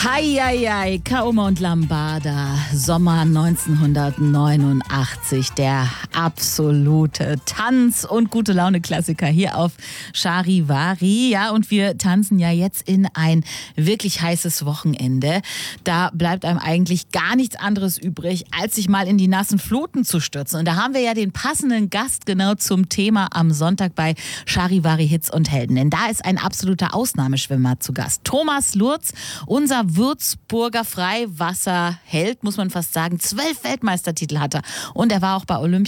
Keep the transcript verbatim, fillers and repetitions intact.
Heieiei, Kaoma und Lambada, Sommer neunzehnhundertneunundachtzig, der absolute Tanz- und Gute-Laune-Klassiker hier auf Charivari. Ja, und wir tanzen ja jetzt in ein wirklich heißes Wochenende. Da bleibt einem eigentlich gar nichts anderes übrig, als sich mal in die nassen Fluten zu stürzen. Und da haben wir ja den passenden Gast genau zum Thema am Sonntag bei Charivari Hits und Helden. Denn da ist ein absoluter Ausnahmeschwimmer zu Gast. Thomas Lurz, unser Würzburger Freiwasserheld, muss man fast sagen. Zwölf Weltmeistertitel hat er. Und er war auch bei Olympia